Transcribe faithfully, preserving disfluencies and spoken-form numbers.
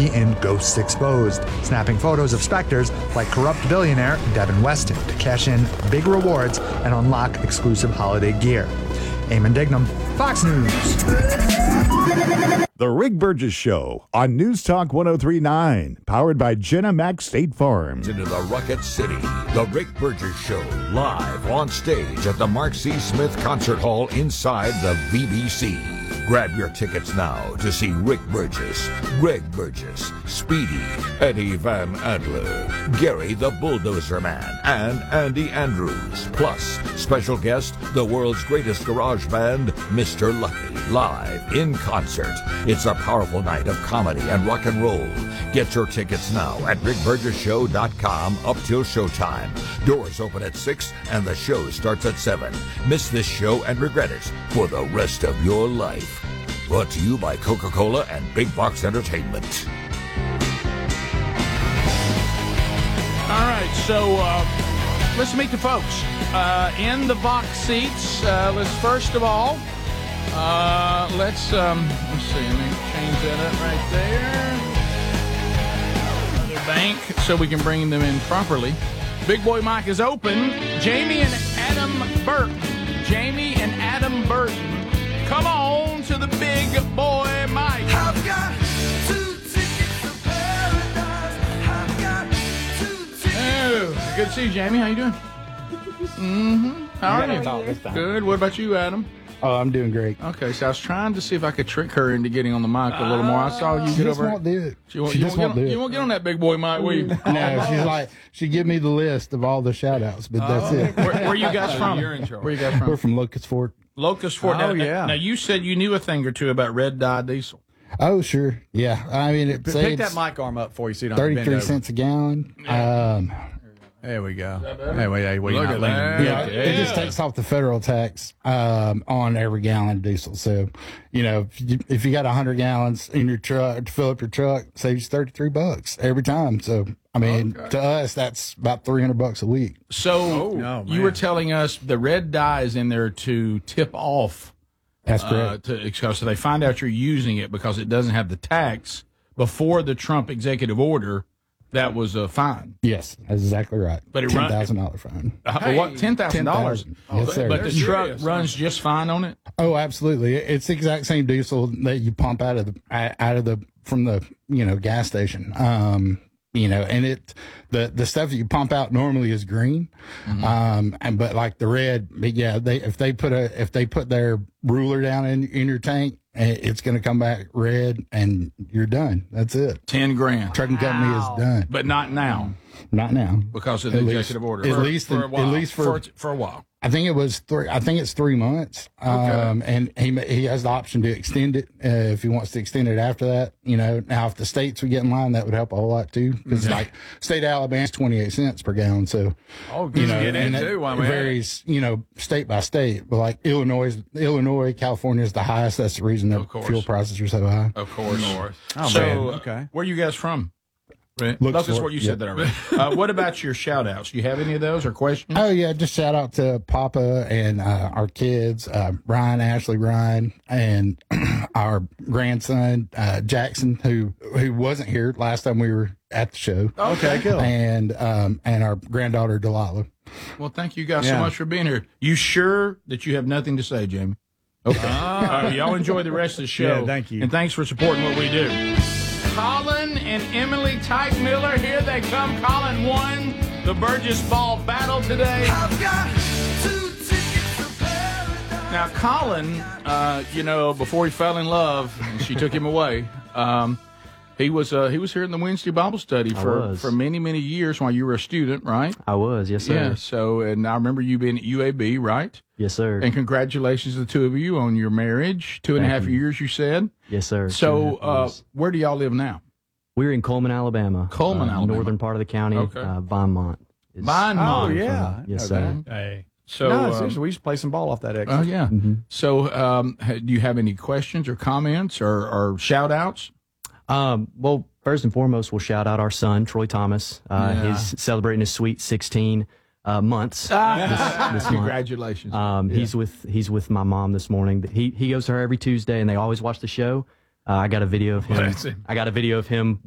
Jamie in Ghosts Exposed, snapping photos of specters like corrupt billionaire Devin Weston to cash in big rewards and unlock exclusive holiday gear. Eamon Dignam, Fox News. The Rick Burgess Show on News Talk one oh three point nine, powered by Jenna Mac State Farm. Into the Rocket City, the Rick Burgess Show, live on stage at the Mark C. Smith Concert Hall inside the V B C. Grab your tickets now to see Rick Burgess, Greg Burgess, Speedy, Eddie Van Adler, Gary the Bulldozer Man, and Andy Andrews. Plus, special guest, the world's greatest garage band, Mister Lucky, live in concert. It's a powerful night of comedy and rock and roll. Get your tickets now at rick burgess show dot com up till showtime. Doors open at six and the show starts at seven. Miss this show and regret it for the rest of your life. Brought to you by Coca-Cola and Big Box Entertainment. All right, so uh, let's meet the folks uh, in the box seats. Uh, let's first of all, uh, let's um, let's see. Let me change that up right there. Another bank, so we can bring them in properly. Big Boy Mike is open. Jamie and Adam Burton. Jamie and Adam Burton. Come on to the Big Boy Mike. I've got two tickets to paradise. I've got two tickets. Oh, good to see you, Jamie. How you doing? Mm-hmm. How are you? Good. What about you, Adam? Oh, I'm doing great. Okay, so I was trying to see if I could trick her into getting on the mic a little more. I saw you She get just over. won't do it. She, won't, She you just won't won't get, do it. You won't get on that Big Boy mic, will you? No, she's like, she give me the list of all the shout-outs, but that's it. Where, where you guys from? You're in charge. Where you guys from? We're from Locust Fork. Locust Fort. Oh, now, yeah. Now, you said you knew a thing or two about red dye diesel. Oh, sure. Yeah. I mean, it Pick says that mic arm up for you so you don't have to bend thirty-three over. cents a gallon. Um, There we go. Hey, wait, hey, wait, Look not at leaning. that. yeah, Yeah. it just takes off the federal tax um, on every gallon of diesel. So, you know, if you, if you got one hundred gallons in your truck to fill up your truck, it saves you thirty-three bucks every time. So, I mean, Okay. to us, that's about three hundred bucks a week. So Oh, you man. were telling us the red dye is in there to tip off. That's Uh, correct. to, so they find out you're using it because it doesn't have the tax. Before the Trump executive order, that was a fine. Yes, that's exactly right. But it ten run- thousand dollar fine. Uh, for what? Ten thousand dollars. ten thousand dollars. Yes, sir. But the They're truck serious, runs just fine on it. Oh, absolutely. It's the exact same diesel that you pump out of the out of the from the you know gas station. Um, you know, and it the the stuff that you pump out normally is green, Mm-hmm. um, and but like the red, yeah, they if they put a if they put their ruler down in in your tank, eh, it's going to come back red, and you're done. That's it. Ten grand. Trucking company is done. But not now Not now. because of the At least- executive order. at For- least for in- a at while. least for- for, for a while. I think it was three. I think it's three months. Um, and he ma- he has the option to extend it uh, if he wants to extend it after that. You know, now if the states would get in line, that would help a whole lot too. Because like state of Alabama is twenty eight cents per gallon, so Oh, good you to know, get and into it while we had it. varies. You know, state by state. But like Illinois, Illinois, California is the highest. That's the reason Of that course. fuel prices are so high. Of course. Oh, so, man. uh, Okay. where are you guys from? Looks Locust for- Fort, you yep. said that already. uh, what about your shout outs? Do you have any of those or questions? Oh yeah, just shout out to Papa and uh, our kids, uh, Brian, Ashley, Ryan, and our grandson uh, Jackson, who who wasn't here last time we were at the show, Okay, cool. and um, and our granddaughter Delilah. Well, thank you guys so Yeah. much for being here. You sure that you have nothing to say, Jamie? Okay. Uh, y'all enjoy the rest of the show. Yeah, thank you. And thanks for supporting what we do. Colin and Emily Tyke Miller, here they come. Colin won the Burgess Ball battle today. I've got two tickets to paradise. Now, Colin, uh, you know, before he fell in love, and she took him away. Um, he was uh, he was here in the Wednesday Bible study I for, was. for many many years while you were a student, right? I was, yes, sir. Yeah. So, and I remember you being at U A B, right? Yes, sir. And congratulations to the two of you on your marriage. Two and a Thank half you. years, you said. Yes, sir. Two and a So, half uh, years. where do y'all live now? We're in Coleman, Alabama. Coleman, uh, Alabama. Northern part of the county. Okay. Uh, Vinemont. is- Vinemont. Oh, yeah. Yes, I know sir. that. Hey. So, no, um, seriously, we used to play some ball off that exit. oh yeah. Mm-hmm. So, um, ha- do you have any questions or comments or, or shout outs? Um, well, first and foremost, we'll shout out our son, Troy Thomas. Uh, Yeah. He's celebrating his sweet sixteen uh, months this, this month. Congratulations. Um, He's with he's with my mom this morning. He he goes to her every Tuesday, and they always watch the show. Uh, I got a video of him. Bless him. I got a video of him